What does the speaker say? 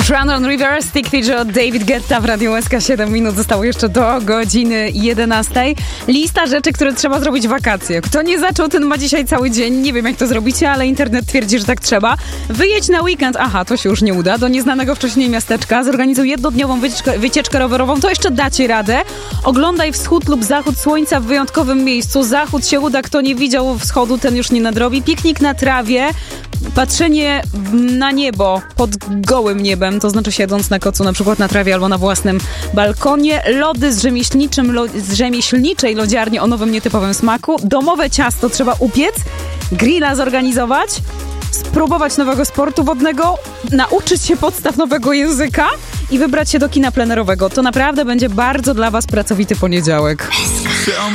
Run on River, Stick Figure od David Guetta w Radiu SK. 7 minut zostało jeszcze do godziny 11. Lista rzeczy, które trzeba zrobić w wakacje. Kto nie zaczął, ten ma dzisiaj cały dzień. Nie wiem, jak to zrobicie, ale internet twierdzi, że tak trzeba. Wyjedź na weekend. Aha, to się już nie uda. Do nieznanego wcześniej miasteczka. Zorganizuj jednodniową wycieczkę rowerową. To jeszcze dacie radę. Oglądaj wschód lub zachód słońca w wyjątkowym miejscu. Zachód się uda. Kto nie widział wschodu, ten już nie nadrobi. Piknik na trawie. Patrzenie na niebo pod gołym niebem, to znaczy siedząc na kocu, na przykład na trawie albo na własnym balkonie. Lody z rzemieślniczej lodziarni o nowym, nietypowym smaku. Domowe ciasto trzeba upiec, grilla zorganizować, spróbować nowego sportu wodnego, nauczyć się podstaw nowego języka i wybrać się do kina plenerowego. To naprawdę będzie bardzo dla was pracowity poniedziałek.